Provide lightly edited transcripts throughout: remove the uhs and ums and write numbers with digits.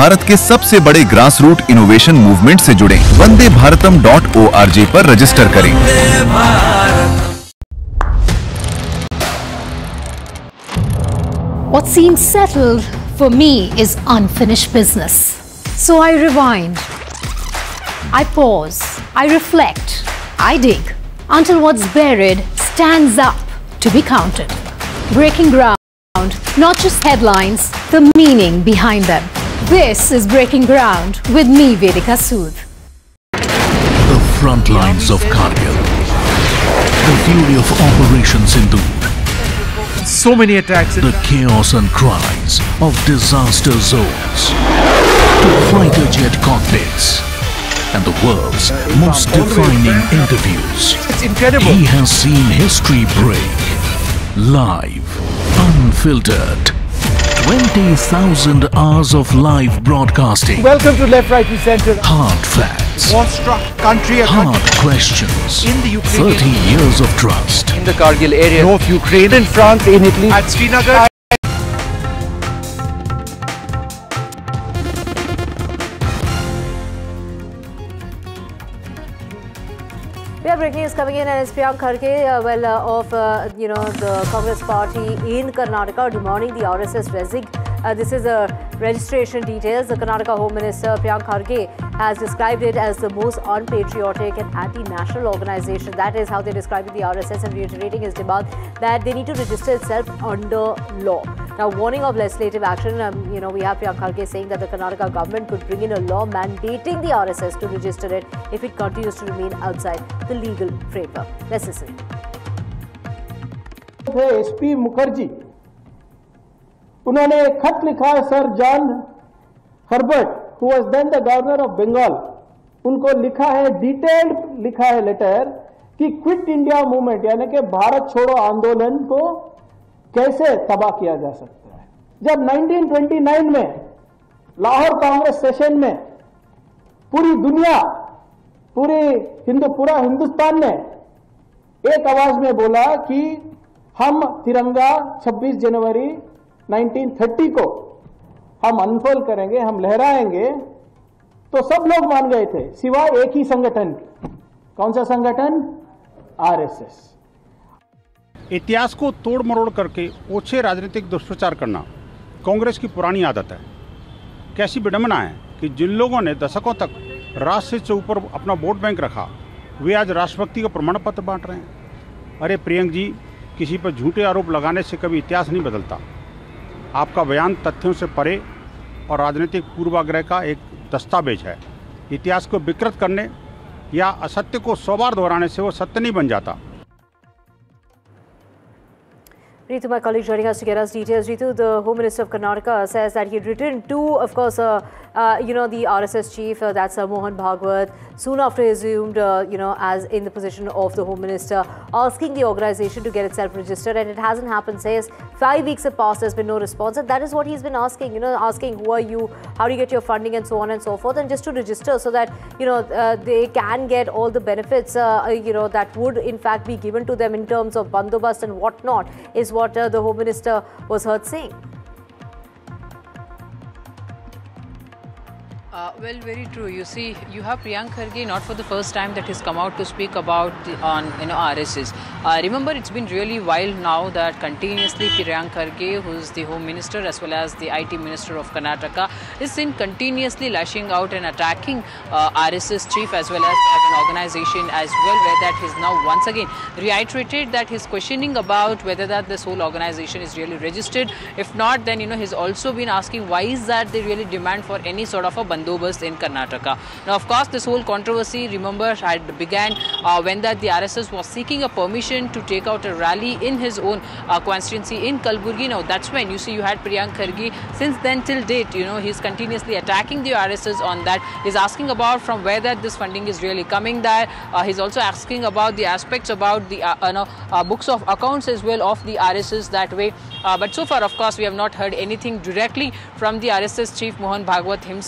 भारत के सबसे बड़े ग्रास रूट इनोवेशन मूवमेंट से जुड़ें। वंदेभारतम.org पर रजिस्टर करें। What seems settled for me is unfinished business. So I rewind, I pause, I reflect, I dig until what's buried stands up to be counted. Breaking ground, not just headlines, the meaning behind them. This is Breaking Ground with me, Vedika Sood. The front lines of Kargil, the fury of Operation Sindoor. So many attacks. The chaos and cries of disaster zones, to fighter jet cockpits, and the world's most defining interviews. It's incredible. He has seen history break. Live, unfiltered. 20,000 hours of live broadcasting. Welcome to Left, Right, Centre. Hard facts. War-struck country. Hard questions. In the Ukraine. 30 years of trust. In the Kargil area. North Ukraine. In France, in Italy. At Srinagar. We have breaking news coming in, and it's Priyank Kharge, of the Congress Party in Karnataka, demanding the RSS resig. This is the registration details. The Karnataka Home Minister Priyank Kharge has described it as the most unpatriotic and anti-national organization. That is how they describe the RSS, and reiterating his demand that they need to register itself under law. Now, warning of legislative action, we have Priyank Kharge saying that the Karnataka government could bring in a law mandating the RSS to register it if it continues to remain outside the legal framework. Let's listen. SP Mukherjee, उन्होंने एक खत लिखा है sir John Herbert, who was then the governor of Bengal, उनको लिखा है, detailed लिखा है लेटर कि क्विट इंडिया मूवमेंट यानी कि भारत छोड़ो आंदोलन को कैसे तबाह किया जा सकता है। जब 1929 में लाहौर कांग्रेस सेशन में पूरी दुनिया, पूरा हिंदुस्तान ने एक आवाज में बोला कि हम तिरंगा 26 जनवरी 1930 को हम अनफोल्ड करेंगे, हम लहराएंगे, तो सब लोग मान गए थे सिवाय एक ही संगठन के। कौन सा संगठन? आरएसएस। इतिहास को तोड़ मरोड़ करके ओछे राजनीतिक दुष्प्रचार करना कांग्रेस की पुरानी आदत है। कैसी विडंबना है कि जिन लोगों ने दशकों तक राष्ट्र से ऊपर अपना वोट बैंक रखा, वे आज राष्ट्रभक्ति का प्रमाण पत्र बांट रहे हैं। अरे प्रियंक जी, किसी पर झूठे आरोप लगाने से कभी इतिहास नहीं बदलता। आपका बयान तथ्यों से परे और राजनीतिक पूर्वाग्रह का एक दस्तावेज है। इतिहास को विकृत करने या असत्य को 100 बार दोहराने से वो सत्य नहीं बन जाता। Ritu, my colleague joining us to get us details. Ritu, the Home Minister of Karnataka says that he had written to, of course, the RSS chief, that's Mohan Bhagwat, soon after he assumed, as in the position of the Home Minister, asking the organization to get itself registered, and it hasn't happened. Says 5 weeks have passed, there's been no response, and that is what he's been asking. Asking who are you, how do you get your funding, and so on and so forth, and just to register so that they can get all the benefits that would in fact be given to them in terms of bandobast and whatnot, is what the Home Minister was heard saying. Well, very true. You see, you have Priyank Kharge not for the first time that he's come out to speak about RSS. Remember, it's been really while now that continuously Priyank Kharge, who's the Home Minister as well as the IT Minister of Karnataka, is seen continuously lashing out and attacking RSS chief as well as an organization as well, where that he's now once again reiterated that he's questioning about whether that this whole organization is really registered. If not, then he's also been asking why is that they really demand for any sort of a bandobast in Karnataka. Now, of course, this whole controversy, remember, had began when that the RSS was seeking a permission to take out a rally in his own constituency in Kalburgi. Now, that's when you see you had Priyank Kharge. Since then till date, he's continuously attacking the RSS on that. He's asking about from where that this funding is really coming there. He's also asking about the aspects about the books of accounts as well of the RSS that way. But so far, of course, we have not heard anything directly from the RSS chief Mohan Bhagwat himself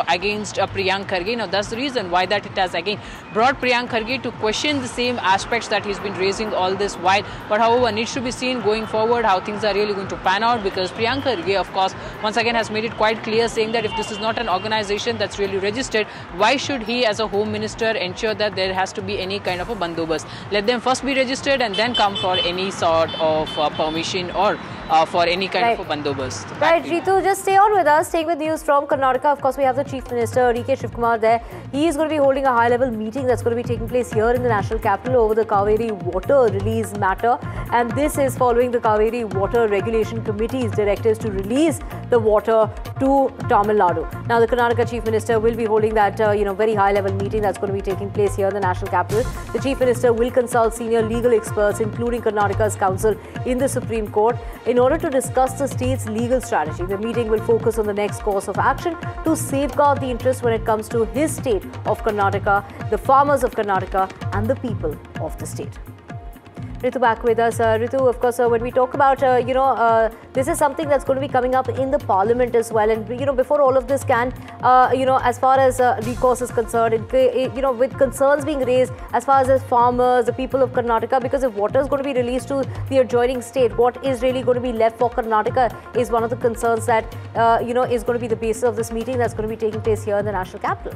against Priyank Kharge. Now, that's the reason why that it has again brought Priyank Kharge to question the same aspects that he's been raising all this while. But however, needs to be seen going forward how things are really going to pan out, because Priyank Kharge, of course, once again has made it quite clear, saying that if this is not an organization that's really registered, why should he as a home minister ensure that there has to be any kind of a bandobast? Let them first be registered and then come for any sort of permission or for any kind of a bandobast. Right, Ritu, just stay on with us. Staying with news from Karnataka, of course, we have the Chief Minister, D.K. Shivkumar there. He is going to be holding a high-level meeting that's going to be taking place here in the national capital over the Kaveri water release matter. And this is following the Kaveri Water Regulation Committee's directives to release the water to Tamil Nadu. Now, the Karnataka Chief Minister will be holding that, very high-level meeting that's going to be taking place here in the national capital. The Chief Minister will consult senior legal experts, including Karnataka's counsel in the Supreme Court, in order to discuss the state's legal strategy. The meeting will focus on the next course of action to safeguard the interests when it comes to his state of Karnataka, the farmers of Karnataka, and the people of the state. Ritu back with us. Ritu, of course, when we talk about, this is something that's going to be coming up in the parliament as well. And, before all of this can, as far as recourse is concerned, with concerns being raised as far as farmers, the people of Karnataka, because if water is going to be released to the adjoining state, what is really going to be left for Karnataka is one of the concerns that, is going to be the basis of this meeting that's going to be taking place here in the national capital.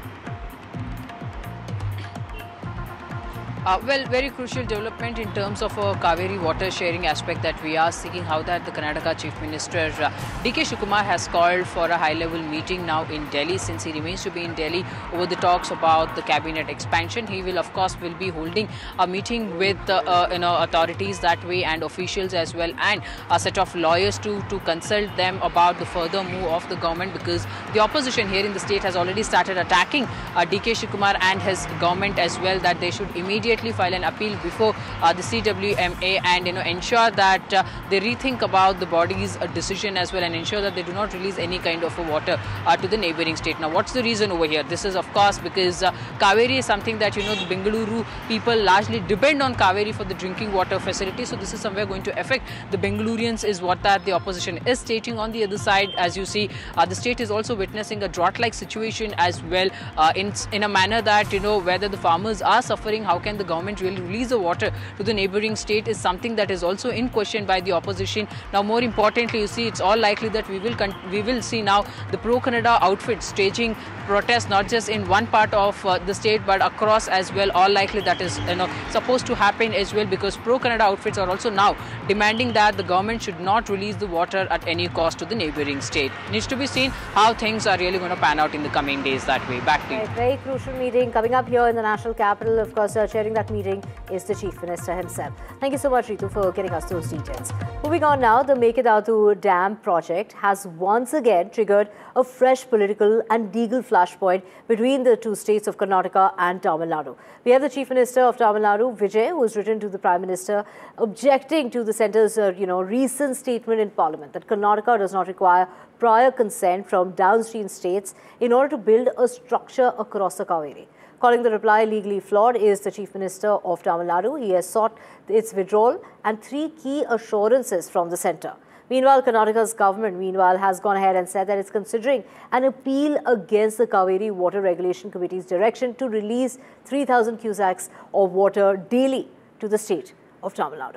Well, very crucial development in terms of a Kaveri water sharing aspect that we are seeing, how that the Karnataka Chief Minister D.K. Shivkumar has called for a high-level meeting now in Delhi, since he remains to be in Delhi over the talks about the cabinet expansion. He will, of course, be holding a meeting with authorities that way and officials as well, and a set of lawyers to consult them about the further move of the government, because the opposition here in the state has already started attacking D.K. Shivkumar and his government as well, that they should immediately file an appeal before the CWMA and ensure that they rethink about the body's decision as well, and ensure that they do not release any kind of water to the neighboring state. Now, what's the reason over here? This is, of course, because Kaveri is something that the Bengaluru people largely depend on Kaveri for the drinking water facility. So this is somewhere going to affect the Bengalurians, is what that the opposition is stating. On the other side, as you see, the state is also witnessing a drought-like situation as well, in a manner that whether the farmers are suffering, how can the government really release the water to the neighboring state, is something that is also in question by the opposition. Now, more importantly, you see, it's all likely that we will see now the pro-Kannada outfits staging protests, not just in one part of the state but across as well. All likely that is supposed to happen as well, because pro-Kannada outfits are also now demanding that the government should not release the water at any cost to the neighboring state. Needs to be seen how things are really going to pan out in the coming days that way. Back to you. Very crucial meeting coming up here in the national capital. Of course, chairing that meeting is the Chief Minister himself. Thank you so much, Ritu, for getting us those details. Moving on now, the Mekedatu Dam project has once again triggered a fresh political and legal flashpoint between the two states of Karnataka and Tamil Nadu. We have the Chief Minister of Tamil Nadu, Vijay, who has written to the Prime Minister objecting to the centre's recent statement in Parliament that Karnataka does not require prior consent from downstream states in order to build a structure across the Kaveri. Calling the reply legally flawed is the Chief Minister of Tamil Nadu. He has sought its withdrawal and 3 key assurances from the centre. Meanwhile, Karnataka's government, has gone ahead and said that it's considering an appeal against the Kaveri Water Regulation Committee's direction to release 3,000 cusacs of water daily to the state of Tamil Nadu.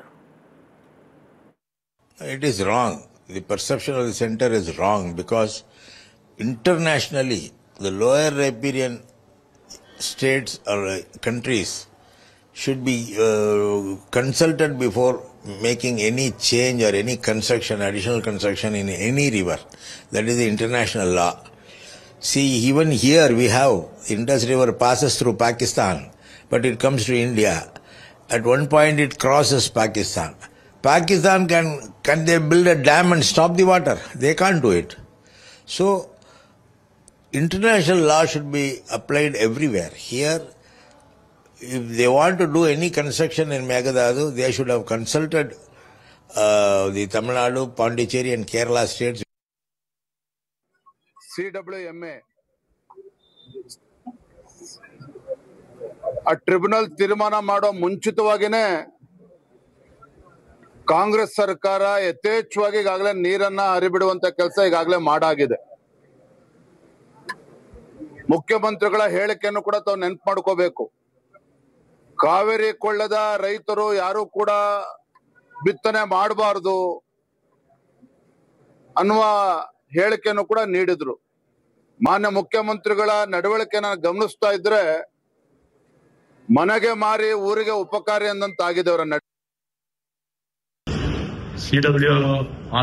It is wrong. The perception of the centre is wrong, because internationally, the lower riparian states or countries should be consulted before making any change or any construction, additional construction in any river. That is the international law. See, even here we have Indus River passes through Pakistan, but it comes to India. At one point it crosses Pakistan. Pakistan can they build a dam and stop the water? They can't do it. So international law should be applied everywhere. Here, if they want to do any construction in Meghadadu, they should have consulted the Tamil Nadu, Pondicherry and Kerala states. CWMA. A tribunal tirmana mado ಮುಂಚಿತವಾಗಿನೇ Congress ಸರ್ಕಾರ ಯಥೇಚ್ಛವಾಗಿ ಈಗಾಗಲೇ ನೀರನ್ನ ಹರಿಬಿಡುವಂತ ಕೆಲಸ ಈಗಾಗಲೇ ಮಾಡಾಗಿದೆ. ಮುಖ್ಯಮಂತ್ರಿಗಳ ಹೇಳಿಕೆಯನ್ನು ಕೂಡ ತಾವು ನೆನಪು ಮಾಡ್ಕೋಬೇಕು. ಕಾವೇರಿ ಕೊಳ್ಳದ ರೈತರು ಯಾರು ಕೂಡ ಬಿತ್ತನೆ ಮಾಡಬಾರದು ಅನ್ನುವ ಹೇಳಿಕೆಯನ್ನು ಕೂಡ ನೀಡಿದ್ರು. ಮಾನ್ಯ ಮುಖ್ಯಮಂತ್ರಿಗಳ ನಡವಳಿಕೆನ ಗಮನಿಸ್ತಾ ಇದ್ರೆ ಮನೆಗೆ ಮಾರಿ ಊರಿಗೆ ಉಪಕಾರಿ ಅಂದಂತಾಗಿದೆ ಅವರ